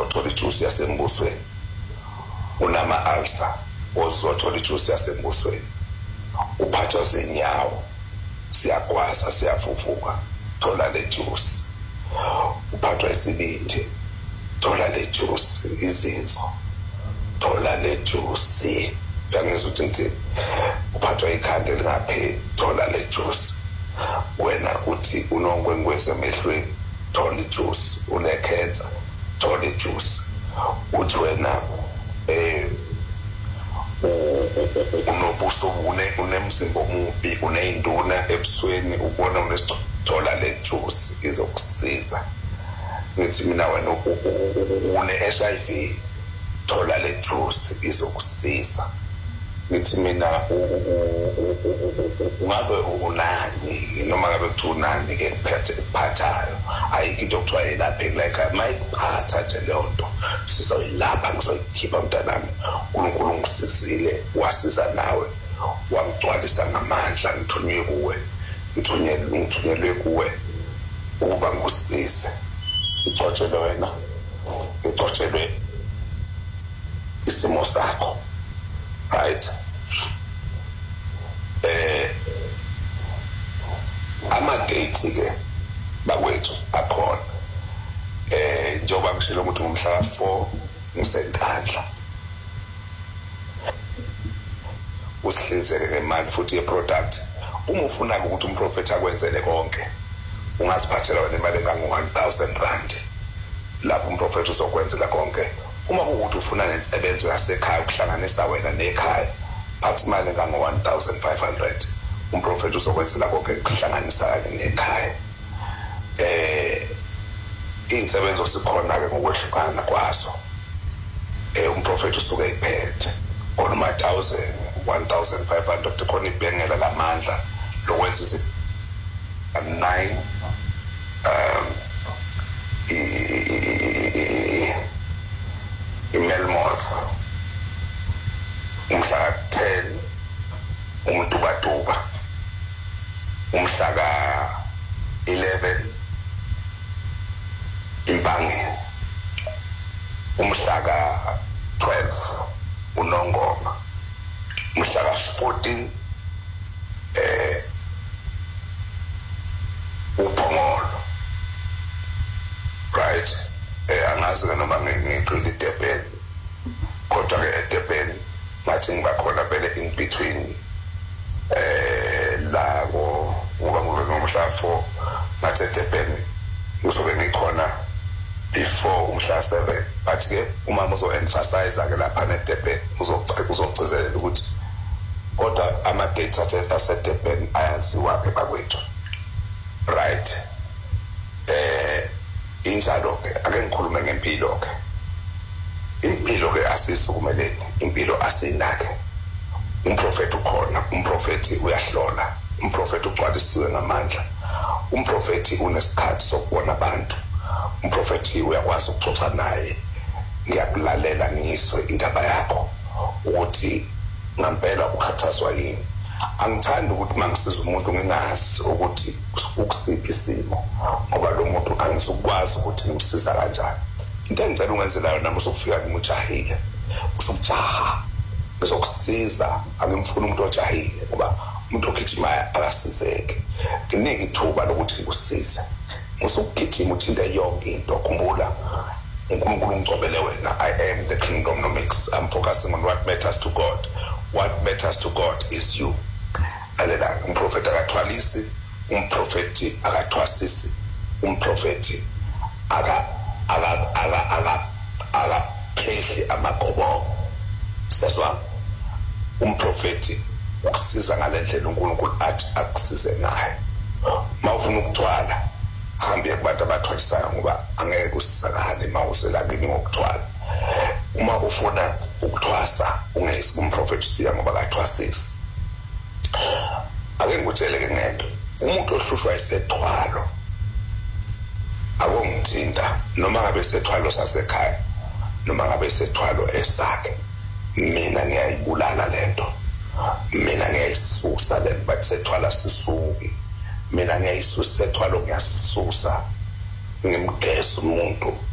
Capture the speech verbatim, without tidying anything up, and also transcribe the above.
ozothola ijuice yasembusweni unama ulcer ozothola ijuice yasembusweni uphathwa zinyawo siyakwaza siyafufuka thola le juice uphathwa isibindi thola le juice izinso thola le juice yangizwa ukuthi ngithi uphathwa ikhanda lingapheli thola le juice wena uthi unongwengweze emehlweni thola ijuice unecancer thola ijuice uthi wena eh unobuso une unemzimba omubi uneyinduna ebusweni ubona unesithola le juice izokusiza ngithi mina wena une H I V thola le juice izokusiza ngithi mina ungabe unani noma ngabe kuthunani ke phathayo ayikho into okuthiwa yelapha like mayiphatha nje leyo nto sizoyilapha ngizoyikhipha mntanami uNkulunkulu ngisizile wasiza nawe wangigcwalisa ngamandla ngithunywe kuwe ngithunyelwe ngithunyelwe kuwe ukuba ngikusize ngixoxele wena ngixoxele isimo sakho right eh ama-date ke bakwethu akhona eh njengoba ngishilo ukuthi ngomhla four ngisenkandla usihlinzeke ngemali futhi ye-product uma ufuna ukuthi umprofeti akwenzele konke ungasiphathela wena imali engango one thousand rand lapho umprofeti uzokwenzela konke uma kuwukuthi ufuna nensebenzo yasekhaya ukuhlanganisa wena nekhaya phathi imali engango one thousand five hundred umprofeti uzokwenzela konke ukuhlanganisa nekhaya eh insebenzo sikhona ke ngokwehlukana kwazo eh umprofeti usuke iphethe on one thousand one thousand five hundred khona ibhengela lamandla lokwenza izi nine um imelmoth umhla ten umuntu batuba umhla eleven impangeni umhla twelve uNongoma umhla fourteen eh uPhongolo right eh angazi noma ngicela iDurban kodwa ke eDurban ngathi ngibakhona vele in between eh lago ngoba ngomhla four ngathi eDurban uzobe ngikhona before umhla seven but ke uma uzo emphasize ke lapha neDurban uzogcizelela ukuthi kodwa ama dates aseDurban ayaziwa ke bakwethu right eh injalo ke ake ngikhulume ngempilo ke impilo ke asisukumeleni impilo asinake umprofeti ukhona umprofeti uyahlola umprofeti ugcwalisiwe ngamandla umprofeti unesikhathi sokubona abantu umprofeti uyakwazi ukuxoxa naye ngiyakulalela ngizwe indaba yakho ukuthi ngampela ukhathazwa yini angithandi ukuthi mangisiza umuntu ngingazi ukuthi ukusiphi isimo ngoba lo muntu angisukwazi ukuthi ngimsiza kanjani into engicela ungenzela yona usufika kumujahile usujaha ngizokusiza angimfuni umuntu ojahile ngoba umuntu ogijima akasizeke nginika ithuba lokuthi ngikusize usukugijima uthinde yonke into khumbula uNkulunkulu ngicobele wena I am the kingdom nomics I'm focusing on what matters to God what matters to God is you alela umprofeti akathwalisi umprofeti akathwasisi umprofeti aka aka aka aka aka phehli amagobo seswa umprofeti ukusiza ngalendlela uNkulunkulu athi akusize naye mawufuna ukuthwala hambe kubantu abathwalisayo ngoba angeke usizakale mawusela kimi ngokuthwala uma ufuna ukuthwasa ungesi kumprofeti siya ngoba akathwasisi ake ngikutshele ke ngento umuntu ohlushwa isethwalo akungithinta noma ngabe sethwalo sasekhaya noma ngabe sethwalo esakhe mina ngiyayibulala lento mina ngiyayisusa lento bathi sethwala sisuki mina ngiyayisusa sethwalo ngiyasusa ngimgesa umuntu